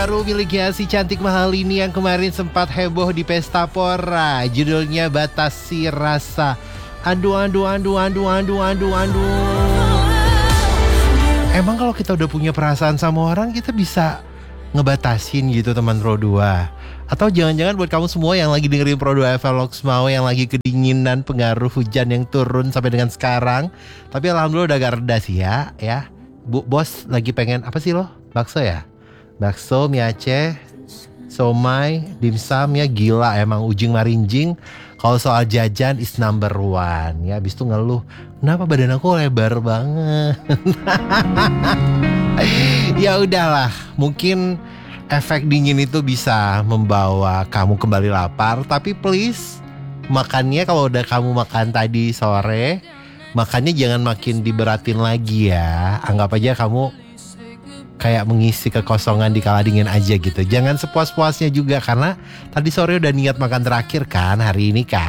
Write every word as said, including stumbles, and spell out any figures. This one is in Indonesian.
terbaru miliknya si cantik mahal ini yang kemarin sempat heboh di Pesta Pora. Judulnya Batasi Rasa. Aduh, aduh, aduh, aduh, aduh, aduh, aduh. Emang kalau kita udah punya perasaan sama orang, kita bisa ngebatasin gitu teman Pro dua? Atau jangan-jangan buat kamu semua yang lagi dengerin Pro dua F M Loks Mau, yang lagi kedinginan pengaruh hujan yang turun sampai dengan sekarang. Tapi alhamdulillah udah agak reda sih ya, ya. Bu, bos lagi pengen apa sih lo? Bakso ya? Bakso, mie Aceh, somai, dimsum ya, gila emang Ujing Marinjing. Kalau soal jajan is number one ya. Abis itu ngeluh, kenapa badan aku lebar banget? Ya udahlah, mungkin efek dingin itu bisa membawa kamu kembali lapar. Tapi please, makannya kalau udah kamu makan tadi sore, makannya jangan makin diberatin lagi ya. Anggap aja kamu kayak mengisi kekosongan di kala dingin aja gitu. Jangan sepuas-puasnya juga, karena tadi sore udah niat makan terakhir kan hari ini kan.